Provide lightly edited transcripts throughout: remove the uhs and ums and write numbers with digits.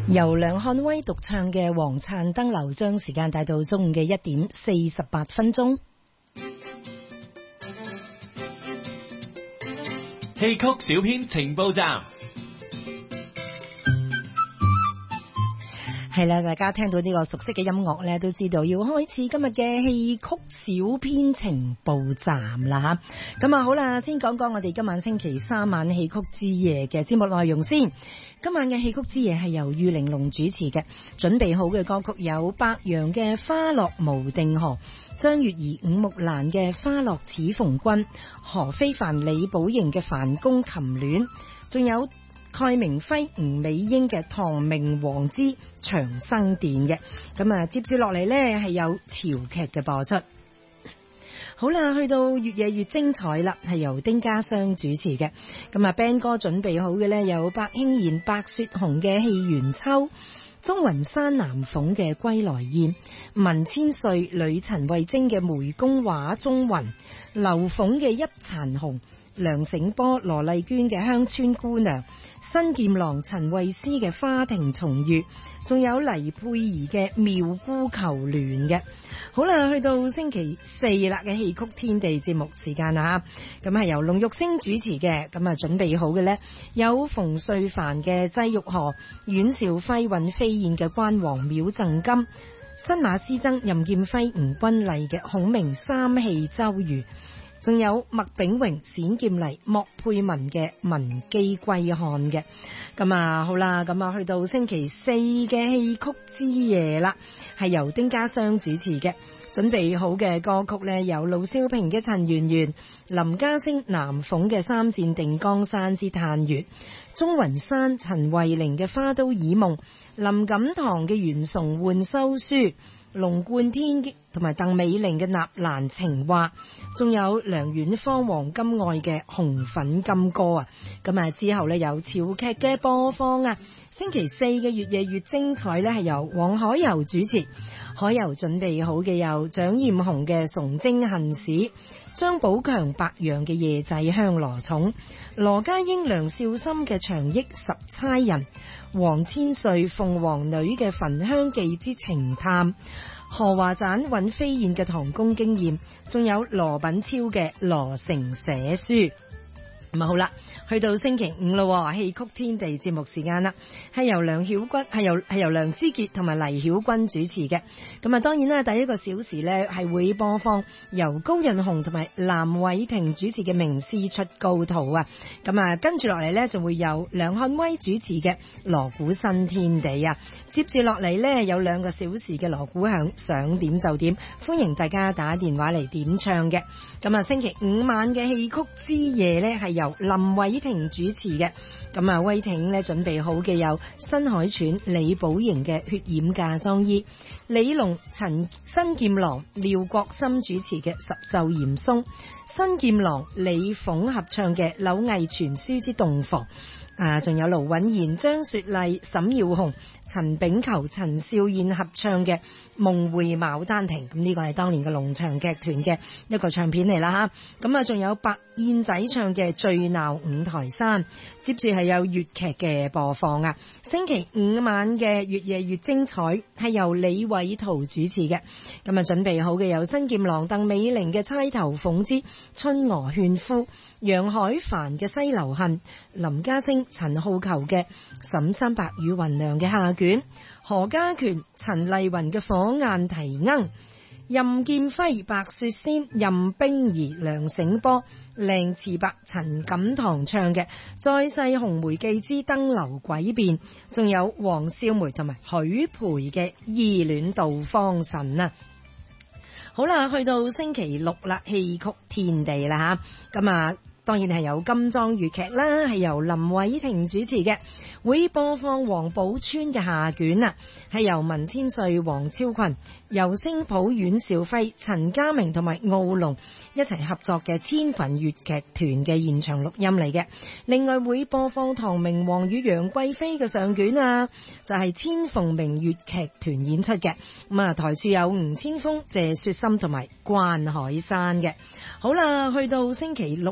由梁漢威獨唱嘅《黃燦燈樓》，將時間帶到中午嘅1:48。 戲曲小編情報站。 係啦，大家聽到呢個熟悉嘅音樂咧，都知道要開始今日嘅戲曲小編情報站啦吓。咁啊好啦，先講講我哋今晚星期三晚戲曲之夜嘅節目內容先。今晚嘅戲曲之夜係由玉玲瓏主持嘅，準備好嘅歌曲有白楊嘅《花落無定河》，張月兒伍木蘭嘅《花落似逢君》，何非凡李寶瑩嘅《梵公琴戀》，仲有蓋明輝吳美英嘅《唐明皇之長生殿》嘅。咁啊，接住落嚟呢係有潮劇嘅播出。好啦，去到越夜越精彩啦，係由丁家湘主持嘅。咁啊 ，band 哥準備好嘅呢有白輕賢、白雪紅嘅《戲元秋》，鍾雲山南鳳嘅《歸來宴》，文千歲呂陳慧貞嘅《梅宮畫中雲》，劉鳳嘅《泣殘紅》，梁醒波羅麗娟嘅《鄉村姑娘》，新劍郎陳慧思嘅《花亭重月》，仲有黎佩儀嘅《妙姑求戀》嘅。好啦，去到星期四啦嘅戲曲天地節目時間啦，咁係由龍玉星主持嘅。咁啊，準備好嘅呢，有馮瑞凡嘅《祭玉河》，阮兆輝尹飛燕嘅《關王廟贈金》，新馬師曾任劍輝吳君麗嘅《孔明三戲周瑜》，仲有麥炳榮冼劍麗莫佩文嘅《文姬歸漢》嘅。咁啊好啦，咁啊去到星期四嘅戲曲之夜啦，係由丁家湘主持嘅。準備好嘅歌曲呢，有盧少平嘅《陳圓圓》，林家聲南鳳嘅《三戰定江山之嘆月》，鍾雲山陳慧玲嘅《花都綺夢》，林錦堂嘅《袁崇煥修書》，龍貫天同埋鄧美玲嘅《納蘭情話》，仲有梁遠芳黃金愛嘅《紅粉金歌》啊！咁啊之後呢，有潮劇嘅播放啊！星期四嘅越夜越精彩呢，係由黃海柔主持。海柔準備好嘅有蔣艷紅嘅《崇禎恨史》，張寶強白楊嘅《夜祭香羅塚》，羅家英梁少森嘅《長益十差人》，黃千歲鳳凰女嘅《焚香記之情探》，何華盞尹飛燕嘅《唐宮經驗》，仲有羅品超嘅《羅城寫書》。咁啊好啦，去到星期五咯，戲曲天地節目時間啦，係由梁曉君係由梁之傑同埋黎曉君主持嘅。咁啊，當然啦，第一個小時呢係會播放由高潤鴻同埋藍偉霆主持嘅《名師出高徒》啊。咁啊，跟住落嚟呢，就會有梁漢威主持嘅《鑼鼓新天地》啊。接住落嚟呢，有2個小時嘅鑼鼓響，想點就點，歡迎大家打電話嚟點唱嘅。咁啊，星期五晚嘅戲曲之夜呢，係由林偉霆主持嘅。咁啊，威霆呢準備好嘅有新海泉李寶瑩嘅《血染嫁妝衣》，李龍新劍郎廖國森主持嘅《十奏嚴嵩》，新劍郎李鳳合唱嘅《柳毅傳書之洞房》。仲有盧允賢、張雪麗、沈耀紅、陳炳球、陳少燕合唱嘅《夢回牡丹亭》，咁呢個係當年嘅龍翔劇團嘅一個唱片嚟啦吓。咁啊，仲有白燕仔唱嘅《醉鬧五台山》，接住係有粵劇嘅播放啊。星期五晚嘅越夜越精彩係由李偉圖主持嘅。咁啊，準備好嘅有新劍郎鄧美玲嘅《釵頭鳳之春娥勸夫》，楊海帆嘅《西樓恨》，林家聲陳浩球嘅《沈三白與芸娘》嘅下卷，何家權陳麗雲嘅《火雁啼鶯》，任劍輝白雪仙，任冰兒梁醒波靚次伯陳錦堂唱嘅《再世紅梅記之登樓詭變》，仲有黃少梅同埋許培嘅《依戀杜芳臣》啊！好啦，去到星期六啦，戲曲天地啦吓，咁啊當然係有金裝粵劇啦，係由林偉霆主持嘅，會播放黃寶川嘅下卷啊，係由文千歲、黃超群、尤聲普、阮兆輝、陳家明同埋奧龍一齊合作嘅千群粵劇團嘅現場錄音嚟嘅。另外會播放唐明皇與楊貴妃嘅上卷啊，就係千鳳鳴粵劇團演出嘅。咁啊，台柱有吳千峰、謝雪心同埋關海山嘅。好啦，去到星期六晚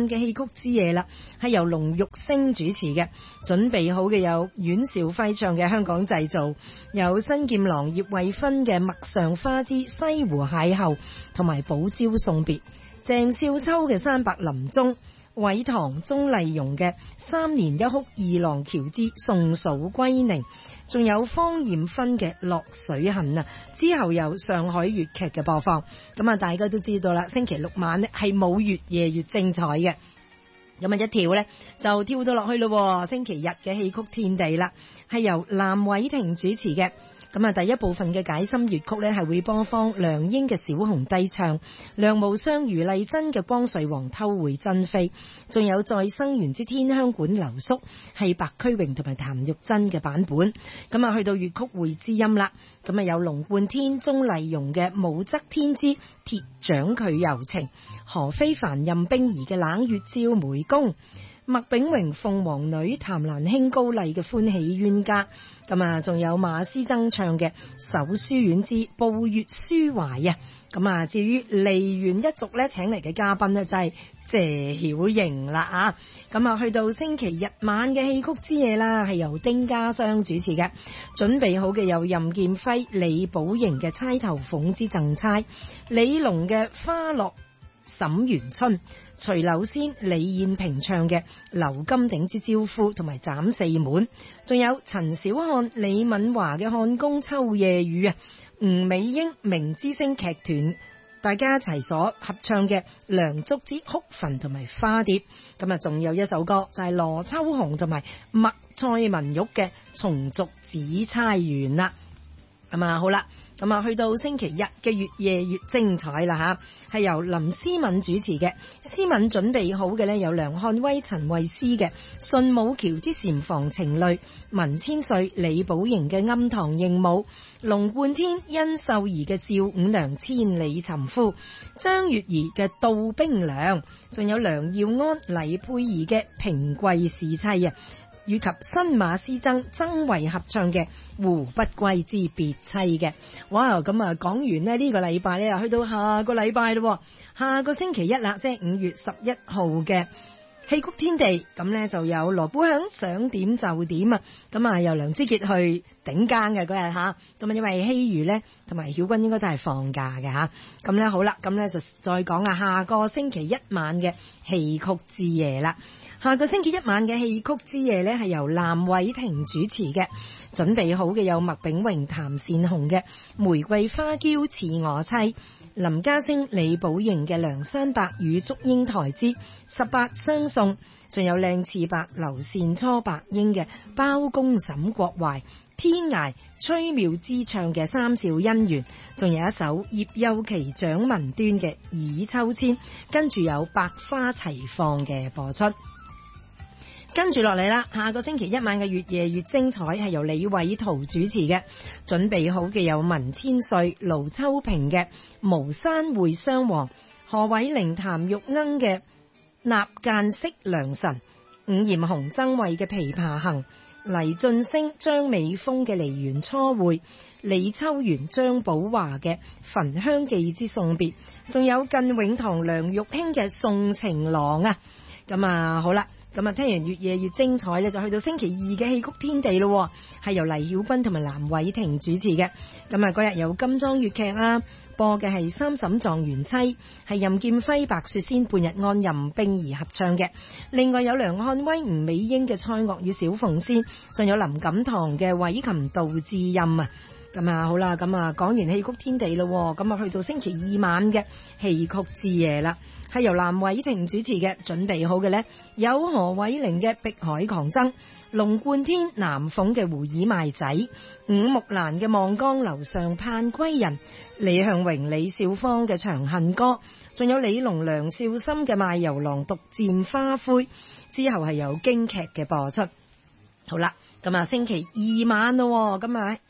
晚嘅戲曲之夜啦，係由龍玉星主持嘅。準備好嘅有阮兆輝唱嘅《香港製造》，有新劍郎葉惠芬嘅《陌上花之西湖邂逅》，同埋寶招送別，鄭少秋嘅《山伯臨終》，韋唐鍾麗蓉嘅《三年一哭二郎橋之宋嫂歸寧》，仲有方艷芬嘅《落水恨》啊！之後有上海粵劇嘅播放，咁啊大家都知道啦，星期六晚呢係冇越夜越精彩嘅。咁啊一跳呢，就跳到落去咯，星期日嘅戲曲天地啦，係由藍偉霆主持嘅。咁啊，第一部分嘅解心粵曲呢，係會播放梁英嘅小紅低唱，梁無雙、余麗珍嘅光緒王偷回珍妃，仲有再生緣之天香館留宿，係白駒榮同埋譚玉珍嘅版本。咁啊，去到粵曲會之音啦，咁啊有龍貫天、鍾麗蓉嘅武則天之鐵掌佢柔情，何非凡、任冰兒嘅冷月照梅宮，麥炳榮、鳳凰女、譚蘭卿、高麗嘅歡喜冤家，咁啊，仲有馬師曾唱嘅手書院之步月抒懷啊，咁啊，至於梨園一族咧，請嚟嘅嘉賓呢，就係謝曉瑩啦啊，咁啊，去到星期日晚嘅戲曲之夜啦，係由丁家湘主持嘅，準備好嘅有任劍輝、李寶瑩嘅釵頭鳳之贈釵，李龍嘅花落沈園春，徐柳仙、李燕平唱嘅劉金鼎之招呼同埋斬四門，仲有陳小漢、李敏華嘅漢宮秋夜雨啊，吳美英明之星劇團大家一齊所合唱嘅梁祝之哭墳同埋花蝶，咁啊仲有一首歌就係羅秋紅同埋麥蔡文玉嘅重續紫釵園啦。咁啊好啦，咁啊去到星期日嘅越夜越精彩啦吓，係由林思敏主持嘅。思敏準備好嘅呢，有梁漢威、陳慧思嘅順武橋之禪房情侶，文千歲、李寶瑩嘅庵堂應舞，龍貫天、殷秀儀嘅趙五娘千里尋夫，張月兒嘅杜冰涼，仲有梁耀安、黎佩儀嘅平貴侍妻啊，以及新馬師曾曾慧合唱嘅胡不歸之別妻嘅。哇！咁啊講完呢個禮拜呢，又去到下個禮拜咯，下個星期一啦，即係5月11號嘅戲曲天地，咁呢就有羅寶響想點就點啊，咁啊由梁之傑去頂更嘅嗰日吓，咁啊因為希瑜呢同埋曉君應該都係放假嘅吓，咁呢好啦，咁呢就再講下個星期一晚嘅戲曲之夜啦。下個星期一晚嘅戲曲之夜呢，係由藍偉霆主持嘅，準備好嘅有麥炳榮、譚善紅嘅玫瑰花嬌似我妻，林家聲、李寶瑩嘅梁山伯與祝英台之18相送，仲有靚次伯、劉善初、白英嘅包公沈國懷，天涯崔妙之唱嘅三笑姻緣，仲有一首葉幼琪、蔣文端嘅倚秋千，跟住有百花齊放嘅播出。跟住落嚟啦，下個星期一晚嘅越夜越精彩，係由李偉圖主持嘅，準備好嘅有文千歲、盧秋平嘅巫山會雙王，何偉玲、譚玉鶯嘅納諫式良辰，伍儼雄、曾慧嘅琵琶行，黎晉升、張美峰嘅梨園初會，李秋元、張寶華嘅焚香記之送別，仲有靳永堂、梁玉卿嘅送情郎啊！咁啊好啦。咁啊，聽完越夜越精彩咧，就去到星期二嘅戲曲天地咯，係由黎曉君同埋藍偉霆主持嘅。咁啊，嗰日有金裝粵劇啦，播嘅係三嬸狀元妻，係任劍輝、白雪仙、半日安、任冰兒合唱嘅。另外有梁漢威、吳美英嘅蔡鍔與小鳳仙，仲有林錦堂嘅韋琴杜志任啊。咁啊，好啦，咁啊，講完戲曲天地咯，咁啊，去到星期二晚嘅戲曲之夜啦，係由藍偉霆主持嘅。準備好嘅呢，有何偉玲嘅碧海狂爭，龍貫天、南鳳嘅胡爾賣仔，伍木蘭嘅望江樓上盼歸人，李向榮、李少芳嘅長恨歌，仲有李龍、梁少森嘅賣油郎獨佔花灰，之後係有京劇嘅播出。好啦，咁啊，星期二晚咯，咁啊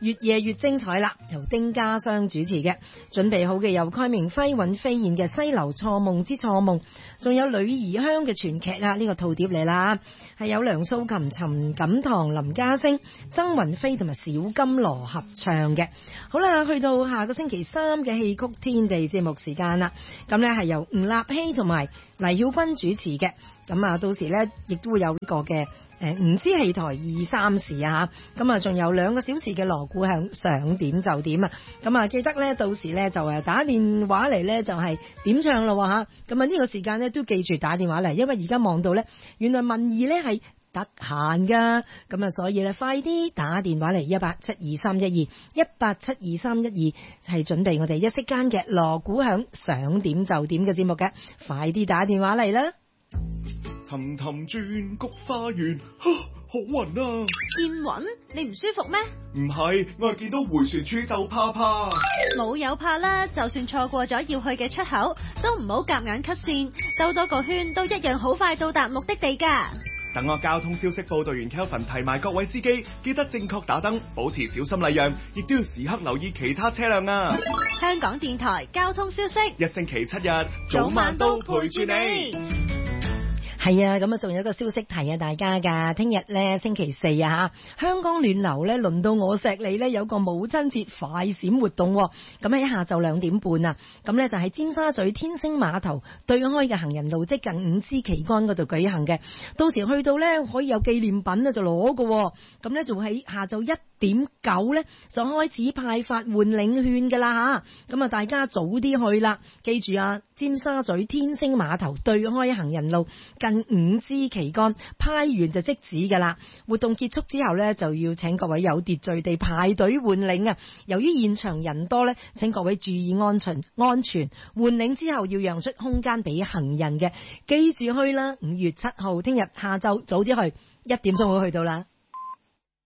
越夜越精彩啦，由丁家湘主持嘅。準備好嘅有蓋明輝、尹飛燕嘅《西樓錯夢之錯夢》，仲有呂怡香嘅全劇啊，呢個套碟嚟啦，係有梁素琴、陳錦棠、林家聲、曾雲飛同埋小金羅合唱嘅。好啦，去到下個星期三嘅戲曲天地節目時間啦，咁呢係由吳立希同埋黎曉君主持嘅。咁啊，到時呢亦都會有呢個嘅唔知戲台2、3時啊，咁啊仲有2個小時嘅鑼鼓響，想點就點啊！咁啊記得呢，到時呢就打電話嚟呢，就係點唱咯吓，咁啊呢個時間呢都記住打電話嚟，因為而家望到呢，原來民意呢係得閒噶，咁啊所以呢，快啲打電話嚟1872312，1872312係準備我哋一息間嘅鑼鼓響，想點就點嘅節目嘅，快啲打電話嚟啦！ 氹氹轉菊花園，好暈啊！ 見暈？你唔舒服咩？ 唔係，我係見到回旋處就怕。 冇有怕啦，就算錯過咗要去嘅出口，都唔好夾硬 cut 線，兜多個圈都一樣好快到達目的地㗎。 等我交通消息報道員 Kelvin 提埋各位司機，記得正確打燈，保持小心禮讓，亦都要時刻留意其他車輛啊！ 香港電台交通消息， 一星期7日，早晚都陪住你。 係啊，咁啊，仲有一個消息提啊大家噶，聽日咧星期4啊，香港暖流咧輪到我錫你咧有個母親節快閃活動，咁喺下晝2點半啊，咁咧就係尖沙咀天星碼頭對開嘅行人路，即近5支旗杆嗰度舉行嘅。到時去到咧可以有紀念品啊就攞嘅，咁咧就喺下晝1點9咧就開始派發換領券噶啦吓，咁啊大家早啲去啦，記住啊，尖沙咀天星碼頭對開行人路近5支旗杆派完就即止噶啦，活動結束之後呢，就要請各位有秩序地排隊換領啊！由於現場人多呢，請各位注意安全。換領之後要讓出空間俾行人嘅，記住去啦！5月7號聽日下晝早啲去，1點鐘好去到啦。